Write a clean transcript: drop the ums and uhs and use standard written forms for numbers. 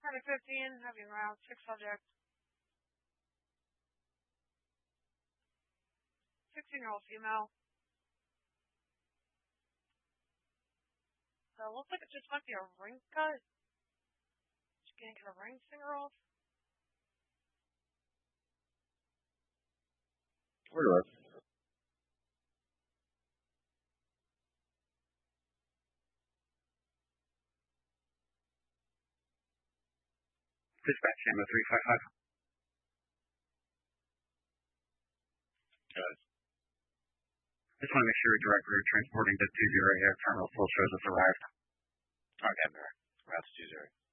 115, heavy round, 6 subject. 16-year-old female. So it looks like it just might be a ring cut. She can't get a ring finger off. Where do I? Dispatch, Ammo 355. Got it. Just want to make sure direct route transporting to 20 Air Terminal full shows has arrived. Okay, I'm there. Route to 20.